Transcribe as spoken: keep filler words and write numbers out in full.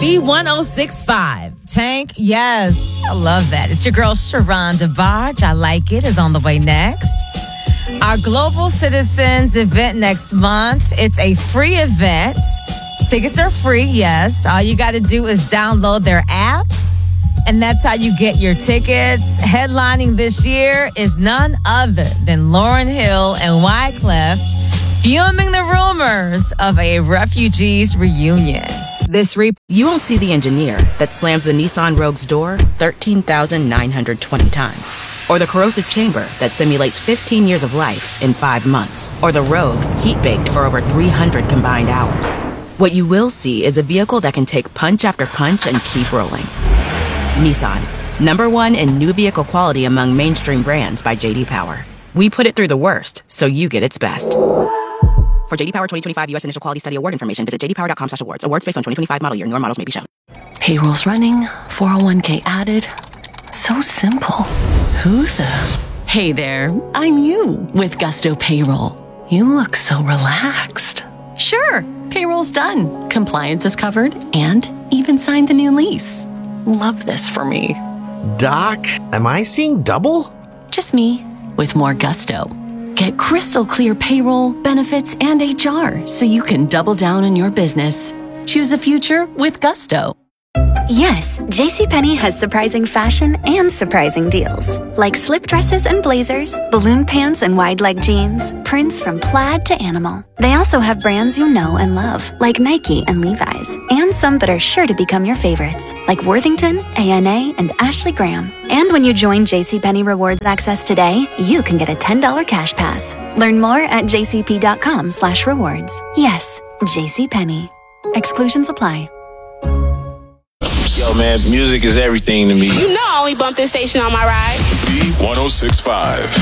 B one oh six point five. Tank, yes. I love that. It's your girl, Sharon DeBarge. I Like It is on the way next. Our Global Citizens event next month. It's a free event. Tickets are free, yes. All you got to do is download their app, and that's how you get your tickets. Headlining this year is none other than Lauryn Hill and Wyclef, fuming the rumors of a refugees reunion. This reap, you won't see the engineer that slams the Nissan Rogue's door thirteen thousand nine hundred twenty times. Or the corrosive chamber that simulates fifteen years of life in five months. Or the Rogue heat-baked for over three hundred combined hours. What you will see is a vehicle that can take punch after punch and keep rolling. Nissan, number one in new vehicle quality among mainstream brands by J D Power. We put it through the worst, so you get its best. For J D Power twenty twenty-five U S Initial Quality Study Award information, visit j d power dot com slash awards. Awards based on twenty twenty-five model year. Newer models may be shown. Payroll's running, four oh one k added. So simple. Who the? Hey there, I'm you with Gusto Payroll. You look so relaxed. Sure, payroll's done. Compliance is covered and even signed the new lease. Love this for me. Doc, am I seeing double? Just me with more gusto. Get crystal clear payroll, benefits, and H R so you can double down on your business. Choose a future with Gusto. Yes, JCPenney has surprising fashion and surprising deals. Like slip dresses and blazers, balloon pants and wide leg jeans, prints from plaid to animal. They also have brands you know and love, like Nike and Levi's, and some that are sure to become your favorites, like Worthington, A N A, and Ashley Graham. And when you join JCPenney Rewards Access today, you can get a ten dollars cash pass. Learn more at jcp.com slash rewards. Yes, JCPenney. Exclusions apply. Yo, man, music is everything to me. You know I only bump this station on my ride. B one oh six point five.